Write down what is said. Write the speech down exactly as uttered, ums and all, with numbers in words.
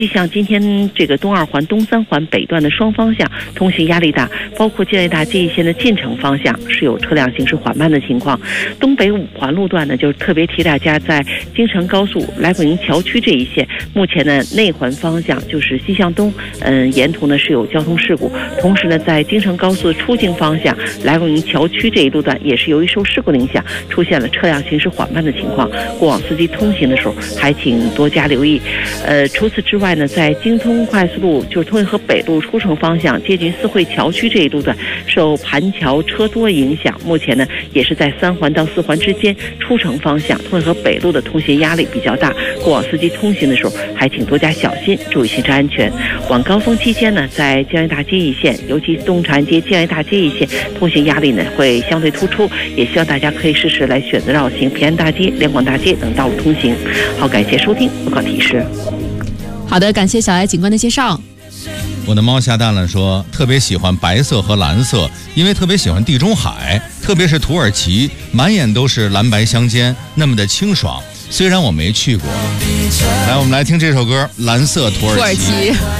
就像今天这个东二环、东三环北段的双方向通行压力大，包括建业大街一线的进城方向是有车辆行驶缓慢的情况。东北五环路段呢，就是特别提大家在京承高速来广营桥区这一线，目前呢内环方向就是西向东，嗯，沿途呢是有交通事故。同时呢，在京承高速的出境方向来广营桥区这一路段，也是由于受事故的影响，出现了车辆行驶缓慢的情况。过往司机通行的时候，还请多加留意。呃，除此之外呢，在京通快速路就是通运河北路出城方向接近四惠桥区这一路段，受盘桥车多影响，目前呢也是在三环到四环之间出城方向通运河北路的通行压力比较大。过往司机通行的时候，还请多加小心，注意行车安全。晚高峰期间呢，在江源大街一线，尤其东长安街、江源大街一线，通行压力呢会相对突出，也希望大家可以适时来选择绕行平安大街、两广大街等道路通行。好，感谢收听报告提示。 好的，感谢小艾警官的介绍。 我的猫下蛋了说，特别喜欢白色和蓝色，因为特别喜欢地中海，特别是土耳其，满眼都是蓝白相间，那么的清爽。虽然我没去过。来，我们来听这首歌《蓝色土耳其》。